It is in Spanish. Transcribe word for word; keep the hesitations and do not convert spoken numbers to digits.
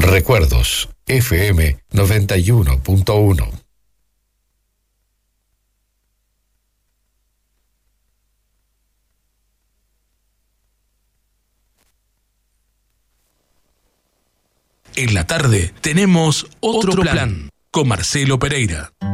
Recuerdos, F M noventa y uno punto uno. En la tarde tenemos otro plan con Marcelo Pereira.